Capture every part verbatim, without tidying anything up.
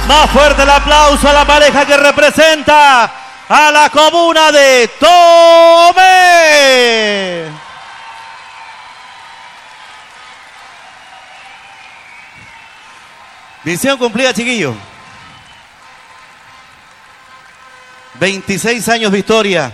Más fuerte el aplauso a la pareja que representa a la comuna de Tomé. Misión cumplida, chiquillo. veintiséis años de historia.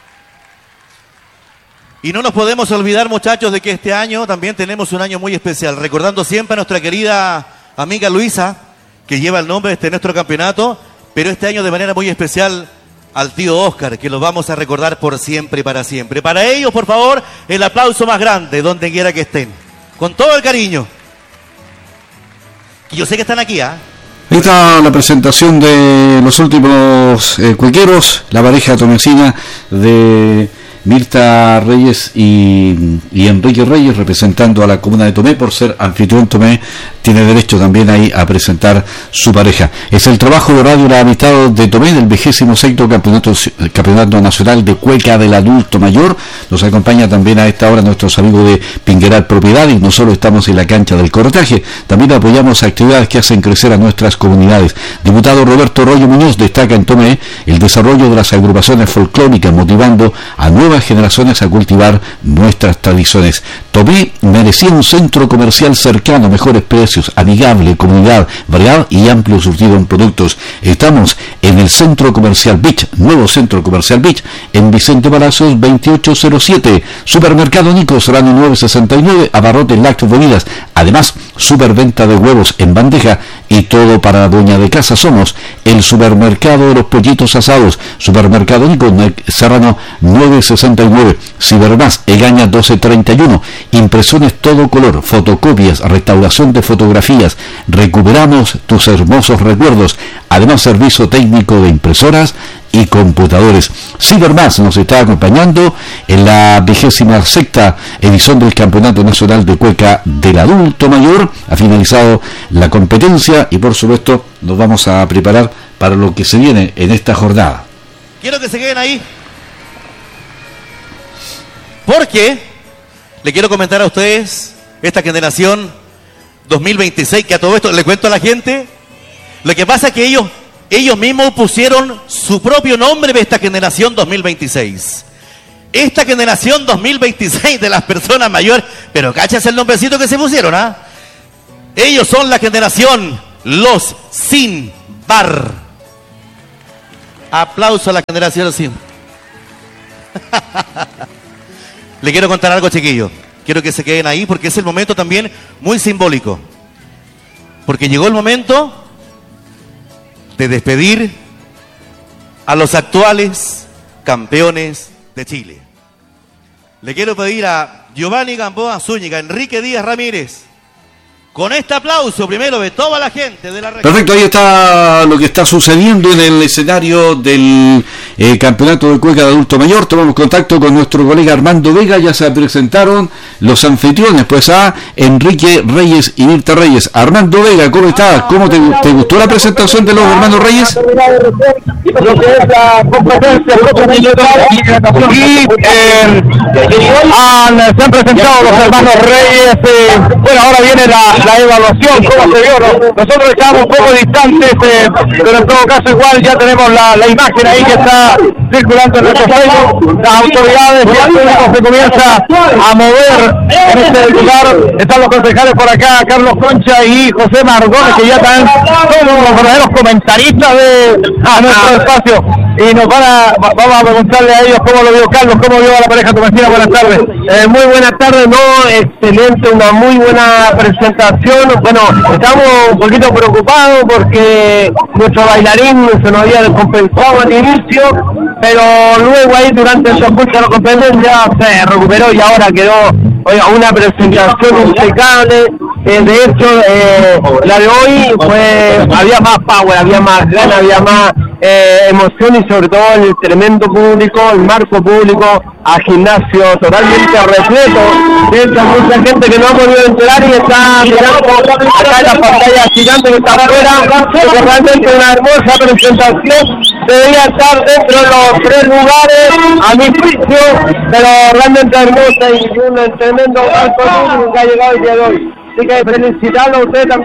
Y no nos podemos olvidar, muchachos, de que este año también tenemos un año muy especial. Recordando siempre a nuestra querida amiga Luisa, que lleva el nombre de este nuestro campeonato, pero este año de manera muy especial al tío Oscar, que lo vamos a recordar por siempre y para siempre. Para ellos, por favor, el aplauso más grande, donde quiera que estén. Con todo el cariño. Que yo sé que están aquí, ¿ah? ¿eh? Ahí está la presentación de los últimos eh, cuequeros, la pareja tomecina de Mirta Reyes y, y Enrique Reyes, representando a la comuna de Tomé. Por ser anfitrión, Tomé tiene derecho también ahí a presentar su pareja. Es el trabajo de Radio La Amistad de Tomé del vigésimo sexto campeonato, campeonato nacional de cueca del adulto mayor. Nos acompaña también a esta hora nuestros amigos de Pingueral Propiedad, y no solo estamos en la cancha del corretaje, también apoyamos actividades que hacen crecer a nuestras comunidades. Diputado Roberto Rollo Muñoz destaca en Tomé el desarrollo de las agrupaciones folclóricas, motivando a nuevas generaciones a cultivar nuestras tradiciones. Tomé merecía un centro comercial cercano, mejores precios, amigable, comunidad, variedad y amplio surtido en productos. Estamos en el Centro Comercial Beach, nuevo Centro Comercial Beach, en Vicente Palacios veintiocho cero siete. Supermercado Nico, Serrano nueve sesenta y nueve, abarrotes, lácteos, bebidas. Además, superventa de huevos en bandeja y todo para la dueña de casa. Somos el supermercado de los pollitos asados. Supermercado Nico, Serrano nueve sesenta y nueve. Cibermás, Egaña doce treinta y uno. Impresiones todo color, fotocopias, restauración de fotografías. Recuperamos tus hermosos recuerdos. Además, servicio técnico de impresoras y computadores. Cibermás nos está acompañando en la vigésima sexta edición del Campeonato Nacional de Cueca del Adulto Mayor. Ha finalizado la competencia y por supuesto nos vamos a preparar para lo que se viene en esta jornada. Quiero que se queden ahí, porque le quiero comentar a ustedes esta generación dos mil veintiséis, que a todo esto le cuento a la gente. Lo que pasa es que ellos Ellos mismos pusieron su propio nombre de esta generación dos mil veintiséis. Esta generación dos mil veintiséis de las personas mayores, pero cachas el nombrecito que se pusieron, ¿ah? ¿eh? Ellos son la generación Los Sin Bar. Aplauso a la generación Sin. Le quiero contar algo, chiquillos. Quiero que se queden ahí porque es el momento también muy simbólico. Porque llegó el momento de despedir a los actuales campeones de Chile. Le quiero pedir a Giovanni Gamboa Zúñiga, Enrique Díaz Ramírez, con este aplauso primero de toda la gente de la región. Perfecto, ahí está lo que está sucediendo en el escenario del eh, Campeonato de Cueca de Adulto Mayor. Tomamos contacto con nuestro colega Armando Vega. Ya se presentaron los anfitriones, pues a Enrique Reyes y Mirta Reyes. Armando Vega, ¿cómo estás? ¿Cómo te, te gustó la presentación de los hermanos Reyes? Lo que es la competencia y eh, han, se han presentado los hermanos Reyes. Eh, bueno, ahora viene la la evaluación, cómo se vio, ¿no? Nosotros estábamos un poco distantes, eh, pero en todo caso igual ya tenemos la, la imagen ahí que está circulando en nuestro Facebook. Las autoridades y el público se comienza a mover en este lugar. Están los concejales por acá, Carlos Concha y José Margones, que ya están todos los verdaderos comentaristas de a nuestro espacio. Y nos van a, vamos a preguntarle a ellos cómo lo vio Carlos, cómo vio a la pareja tomecina. Buenas tardes. Eh, muy buenas tardes, no, excelente, una muy buena presentación. Bueno, estamos un poquito preocupados porque nuestro bailarín se nos había descompensado al inicio, pero luego ahí durante el transcurso de la competencia se recuperó y ahora quedó, oiga, una presentación impecable. Eh, de hecho, eh, la de hoy fue, había más power, había más ganas, había más eh, emoción y sobre todo el tremendo público, el marco público, a gimnasio totalmente repleto. De hecho, mucha gente que no ha podido enterar y está mirando acá en la pantalla gigante que está afuera. Es realmente una hermosa presentación. Debería estar dentro de los tres lugares, a mi juicio, pero realmente hermosa y un tremendo marco público que ha llegado el día de hoy. Así que felicitarlo a usted también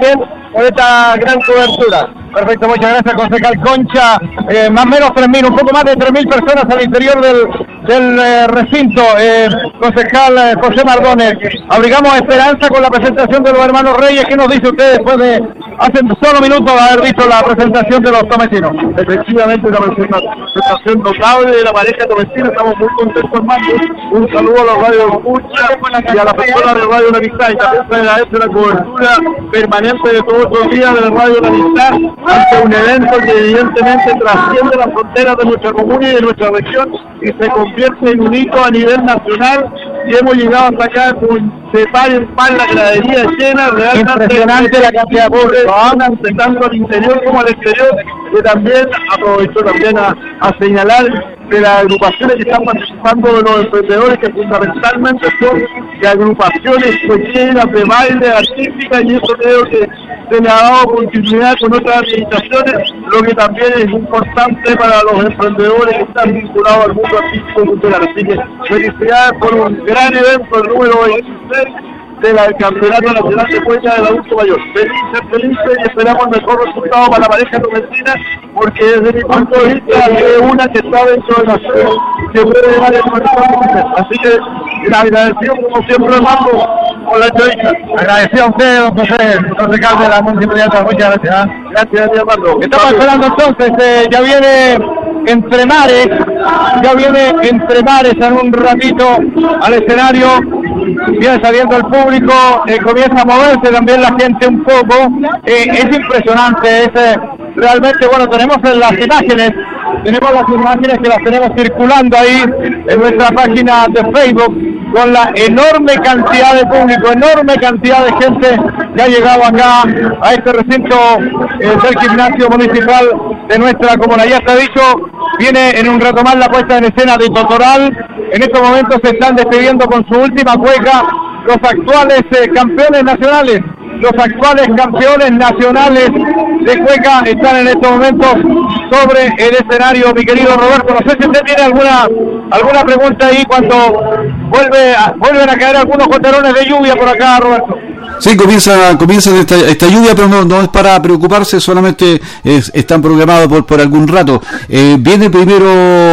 por esta gran cobertura. Perfecto, muchas gracias, concejal Concha. Eh, más o menos tres mil, un poco más de tres mil personas al interior del, del eh, recinto. Eh, concejal eh, José Mardones, abrigamos esperanza con la presentación de los hermanos Reyes. ¿Qué nos dice usted después de, hace solo minutos de haber visto la presentación de los tomecinos? Efectivamente, una presentación notable de la pareja tomecina. Estamos muy contentos, hermano. Un saludo a los radios de Escucha y a las personas de Radio La Amistad. Y también se agradece la cobertura permanente de todos los días de la Radio La Amistad ante un evento que evidentemente trasciende las fronteras de nuestra comuna y de nuestra región y se convierte en un hito a nivel nacional. Y hemos llegado hasta acá con se par en par la gradería llena, realmente impresionante la cantidad de público, tanto al interior como al exterior, que también aprovecho también a, a señalar de las agrupaciones que están participando de los emprendedores, que fundamentalmente son de agrupaciones pequeñas de baile artística, y eso creo que se le ha dado continuidad con otras administraciones, lo que también es importante para los emprendedores que están vinculados al mundo artístico y cultural. Así que felicidades por un gran evento, el número veintiséis del Campeonato Nacional de Cuenca del Adulto Mayor. Felices, felices, y esperamos el mejor resultado para la pareja tomecina, porque desde mi punto de vista es una que está dentro de la ciudad que puede dar el mejor. Así que agradecido como siempre, hermano, por la entrevista. Agradecido a usted, don José, concejal de la municipalidad. Muchas gracias. ¿eh? Gracias, mi hermano. Estamos esperando entonces, eh, ya viene Entre Mares, ya viene Entre Mares en un ratito al escenario, viene saliendo el público, eh, comienza a moverse también la gente un poco, eh, es impresionante, es eh, realmente, bueno, tenemos las imágenes, tenemos las imágenes que las tenemos circulando ahí en nuestra página de Facebook, con la enorme cantidad de público, enorme cantidad de gente que ha llegado acá a este recinto eh, del gimnasio municipal de nuestra comuna. Ya se ha dicho, viene en un rato más la puesta en escena de Totoral. En estos momentos se están despidiendo con su última cueca los actuales eh, campeones nacionales. Los actuales campeones nacionales de cueca están en estos momentos sobre el escenario, mi querido Roberto. No sé si usted tiene alguna alguna pregunta ahí cuando vuelve a, vuelven a caer algunos goterones de lluvia por acá, Roberto. Sí, comienza comienza esta, esta lluvia, pero no, no es para preocuparse, solamente es, están programados por, por algún rato. Eh, viene primero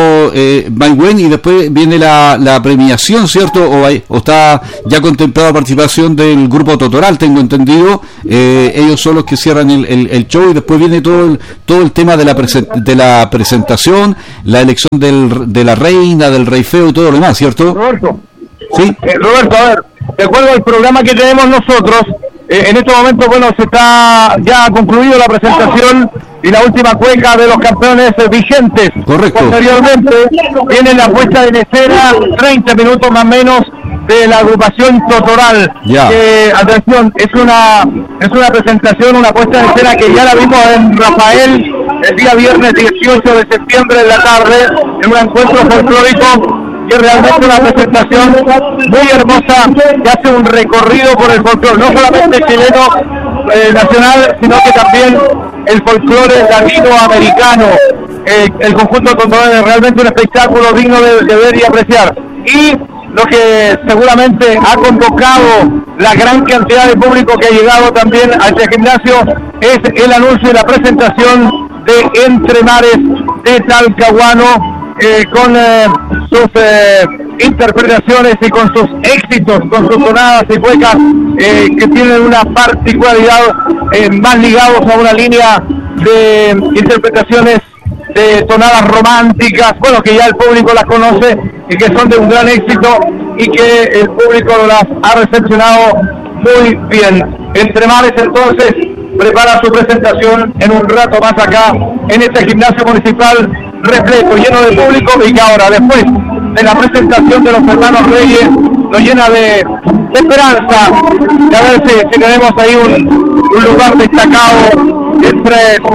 eh, Maigüen y después viene la, la premiación, ¿cierto? O, hay, o está ya contemplada participación del grupo Totoral, tengo entendido. Eh, ellos son los que cierran el, el, el show, y después viene todo el, todo el tema de la, presen, de la presentación, la elección del, de la reina, del rey feo y todo lo demás, ¿cierto? Roberto. Sí. Eh, Roberto, a ver, de acuerdo al programa que tenemos nosotros, eh, en este momento, bueno, se está ya ha concluido la presentación y la última cueca de los campeones eh, vigentes. Correcto. Posteriormente viene la puesta en escena, treinta minutos más o menos, de la agrupación Totoral. Ya. Que, atención, es una es una presentación, una puesta en escena que ya la vimos en Rafael el día viernes dieciocho de septiembre en la tarde, en un encuentro folclórico, que es realmente una presentación muy hermosa, que hace un recorrido por el folclore, no solamente chileno eh, nacional, sino que también el folclore latinoamericano. Eh, el conjunto Totoral es realmente un espectáculo digno de, de ver y apreciar. Y lo que seguramente ha convocado la gran cantidad de público que ha llegado también a este gimnasio es el anuncio y la presentación de Entre Mares de Talcahuano, Eh, con eh, sus eh, interpretaciones y con sus éxitos, con sus tonadas y cuecas eh, que tienen una particularidad eh, más ligados a una línea de interpretaciones de tonadas románticas, bueno, que ya el público las conoce y que son de un gran éxito y que el público las ha recepcionado muy bien. Entre Mares entonces prepara su presentación en un rato más acá en este gimnasio municipal repleto, lleno de público, y que ahora, después de la presentación de los hermanos Reyes, nos llena de, de esperanza de a ver si, si tenemos ahí un, un lugar destacado entre,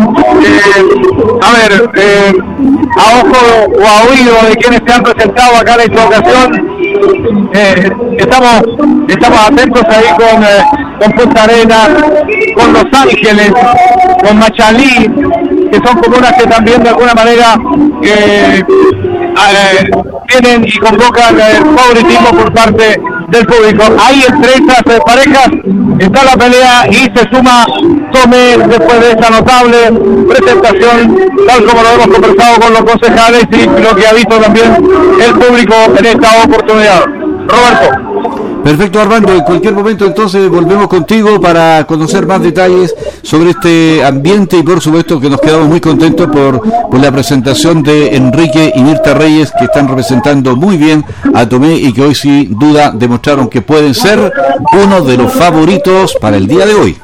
eh, a ver, eh, a ojo o a oído de quienes se han presentado acá en esta ocasión. Eh, estamos estamos atentos ahí con, eh, con Punta Arenas, con Los Ángeles, con Machalí, que son comunas que también de alguna manera eh, eh, tienen y convocan el favoritismo por parte del público. Ahí entre estas eh, parejas está la pelea y se suma Tomé después de esta notable presentación, tal como lo hemos conversado con los concejales y lo que ha visto también el público en esta oportunidad. Roberto. Perfecto, Armando, en cualquier momento entonces volvemos contigo para conocer más detalles sobre este ambiente y por supuesto que nos quedamos muy contentos por, por la presentación de Enrique y Mirta Reyes, que están representando muy bien a Tomé y que hoy sin duda demostraron que pueden ser uno de los favoritos para el día de hoy.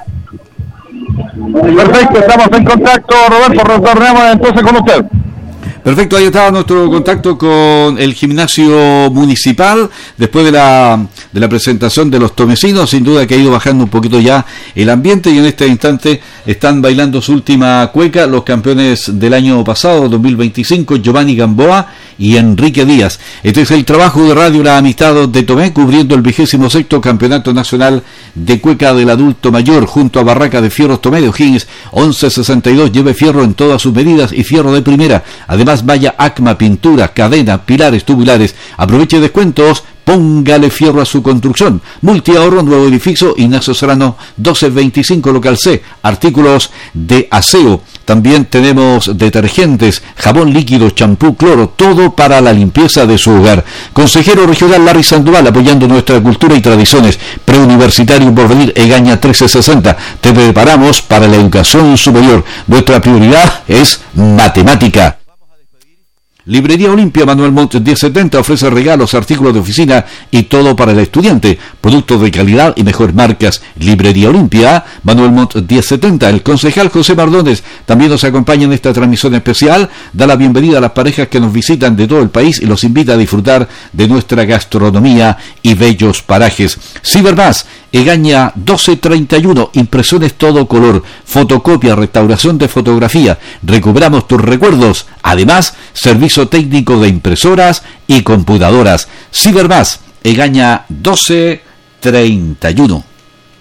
Perfecto, estamos en contacto, Roberto, retornemos entonces con usted. Perfecto, ahí estaba nuestro contacto con el gimnasio municipal después de la de la presentación de los tomecinos. Sin duda que ha ido bajando un poquito ya el ambiente y en este instante están bailando su última cueca los campeones del año pasado, dos mil veinticinco, Giovanni Gamboa y Enrique Díaz. Este es el trabajo de Radio La Amistad de Tomé, cubriendo el vigésimo sexto Campeonato Nacional de Cueca del Adulto Mayor, junto a Barraca de Fierros Tomé de O'Higgins, once sesenta y dos, lleve fierro en todas sus medidas y fierro de primera. Además, vaya Acma, pinturas, cadenas, pilares, tubulares. Aproveche descuentos, póngale fierro a su construcción. Multiahorro, nuevo edificio, Ignacio Serrano, doce veinticinco, local C. Artículos de aseo. También tenemos detergentes, jabón líquido, champú, cloro, todo para la limpieza de su hogar. Consejero regional Larry Sandoval, apoyando nuestra cultura y tradiciones. Preuniversitario Porvenir, Egaña trece sesenta. Te preparamos para la educación superior. Nuestra prioridad es matemática. Librería Olimpia, Manuel Montt diez setenta, ofrece regalos, artículos de oficina y todo para el estudiante. Productos de calidad y mejores marcas. Librería Olimpia, Manuel Montt diez setenta. El concejal José Mardones también nos acompaña en esta transmisión especial. Da la bienvenida a las parejas que nos visitan de todo el país y los invita a disfrutar de nuestra gastronomía y bellos parajes. Ciberbás, Egaña doce treinta y uno, impresiones todo color, fotocopia, restauración de fotografía, recuperamos tus recuerdos, además, servicio técnico de impresoras y computadoras. Ciberbás, Egaña doce treinta y uno.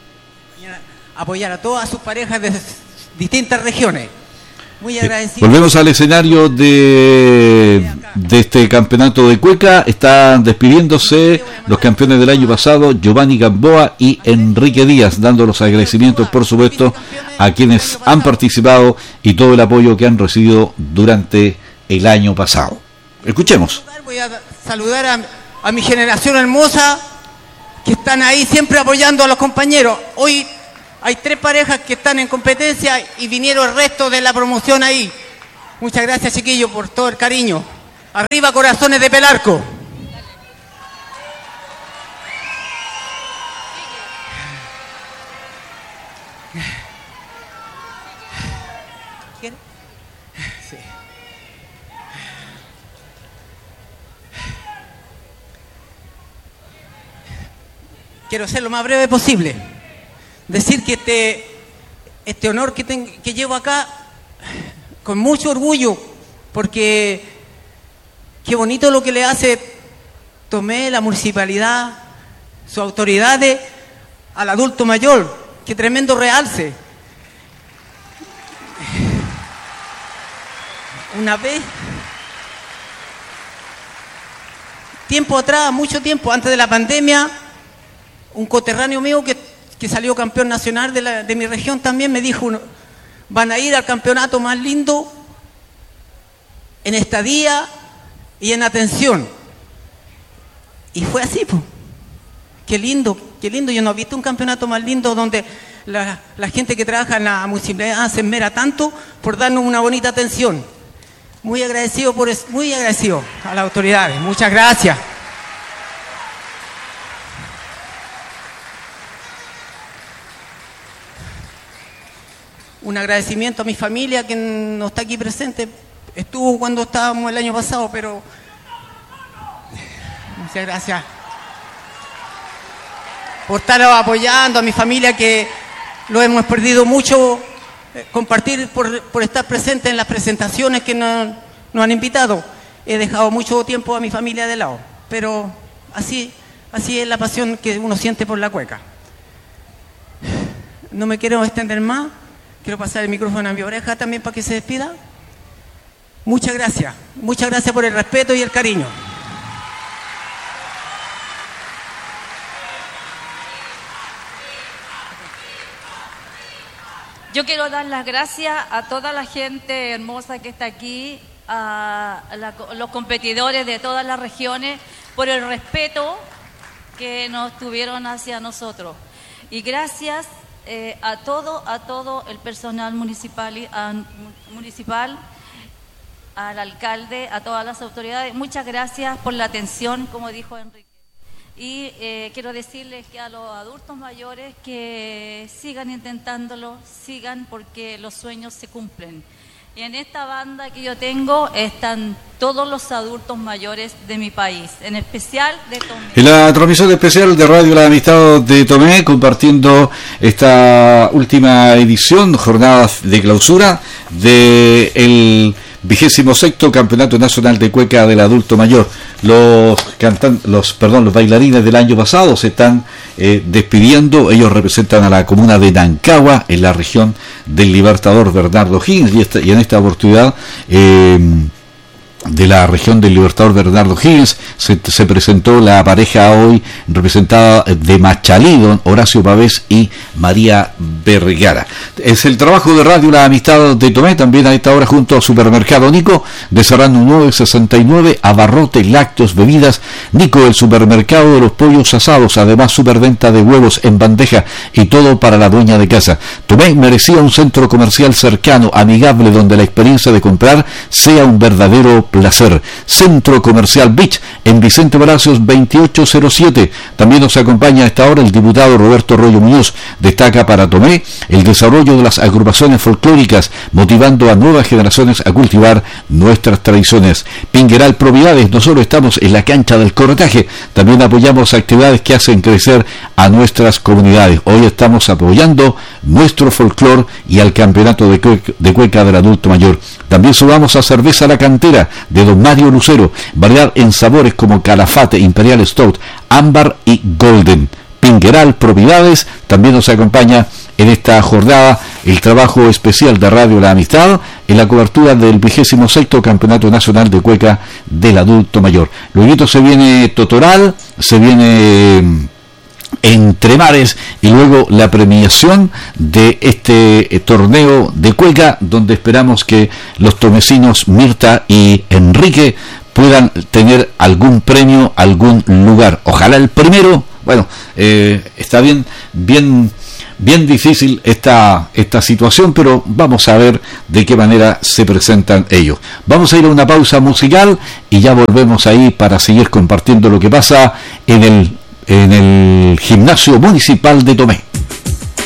Apoyar a todas sus parejas de distintas regiones. Muy agradecido. Volvemos al escenario de, de este campeonato de cueca. Están despidiéndose los campeones del año pasado, Giovanni Gamboa y Enrique Díaz, dando los agradecimientos, por supuesto, a quienes han participado y todo el apoyo que han recibido durante el año pasado. Escuchemos. Voy a saludar a, a mi generación hermosa que están ahí siempre apoyando a los compañeros. Hoy hay tres parejas que están en competencia y vinieron el resto de la promoción ahí. Muchas gracias, chiquillos, por todo el cariño. Arriba, Corazones de Pelarco. ¿Quién? Sí. Quiero ser lo más breve posible. Decir que este, este honor que, ten, que llevo acá, con mucho orgullo, porque qué bonito lo que le hace Tomé, la municipalidad, sus autoridades, al adulto mayor. Qué tremendo realce. Una vez, tiempo atrás, mucho tiempo, antes de la pandemia, un coterráneo mío que que salió campeón nacional de, la, de mi región también me dijo, van a ir al campeonato más lindo en estadía y en atención. Y fue así, pues. Qué lindo, qué lindo. Yo no he visto un campeonato más lindo donde la, la gente que trabaja en la municipalidad se esmera tanto por darnos una bonita atención. Muy agradecido, por eso, muy agradecido a las autoridades. Muchas gracias. Un agradecimiento a mi familia que no está aquí presente. Estuvo cuando estábamos el año pasado, pero muchas gracias por estar apoyando a mi familia, que lo hemos perdido mucho, eh, compartir por, por estar presente en las presentaciones que nos, nos han invitado. He dejado mucho tiempo a mi familia de lado, pero así, así es la pasión que uno siente por la cueca. No me quiero extender más. Quiero pasar el micrófono a mi oreja también para que se despida. Muchas gracias. Muchas gracias por el respeto y el cariño. Yo quiero dar las gracias a toda la gente hermosa que está aquí, a la, los competidores de todas las regiones, por el respeto que nos tuvieron hacia nosotros. Y gracias eh, a todo, a todo el personal municipal, a, municipal, al alcalde, a todas las autoridades. Muchas gracias por la atención, como dijo Enrique. Y eh, quiero decirles que a los adultos mayores que sigan intentándolo, sigan, porque los sueños se cumplen. Y en esta banda que yo tengo están todos los adultos mayores de mi país, en especial de Tomé. En la transmisión especial de Radio La Amistad de Tomé, compartiendo esta última edición, jornada de clausura de el vigésimo sexto Campeonato Nacional de Cueca del Adulto Mayor. Los cantan, los, perdón, los bailarines del año pasado se están eh, despidiendo. Ellos representan a la comuna de Nancagua, en la región del Libertador Bernardo Higgins, y, esta, y en esta oportunidad eh, de la región del Libertador Bernardo Higgins se, se presentó la pareja hoy representada de Machalí, don Horacio Pavés y María Vergara. Es el trabajo de Radio La Amistad de Tomé, también a esta hora junto a Supermercado Nico de Serrano nueve sesenta y nueve, abarrotes, lácteos, bebidas. Nico, el supermercado de los pollos asados, además superventa de huevos en bandeja y todo para la dueña de casa. Tomé merecía un centro comercial cercano, amigable, donde la experiencia de comprar sea un verdadero placer. Centro Comercial Beach en Vicente Palacios veintiocho cero siete. También nos acompaña a esta hora el diputado Roberto Rollo Muñoz. Destaca para Tomé el desarrollo de las agrupaciones folclóricas, motivando a nuevas generaciones a cultivar nuestras tradiciones. Pingueral Propiedades, nosotros estamos en la cancha del corretaje, también apoyamos actividades que hacen crecer a nuestras comunidades. Hoy estamos apoyando nuestro folclor y al campeonato de cueca, de cueca del adulto mayor. También subamos a Cerveza La Cantera de don Mario Lucero, variedad en sabores como Calafate, Imperial Stout, Ámbar y Golden. Pingueral Propiedades también nos acompaña en esta jornada el trabajo especial de Radio La Amistad en la cobertura del vigésimo sexto Campeonato Nacional de Cueca del Adulto Mayor. Luego se viene Totoral, se viene Entre Mares y luego la premiación de este eh, torneo de cueca, donde esperamos que los tomecinos Mirta y Enrique puedan tener algún premio, algún lugar. Ojalá el primero. Bueno, eh, está bien, bien, bien difícil esta, esta situación, pero vamos a ver de qué manera se presentan ellos. Vamos a ir a una pausa musical y ya volvemos ahí para seguir compartiendo lo que pasa en el en el Gimnasio Municipal de Tomé.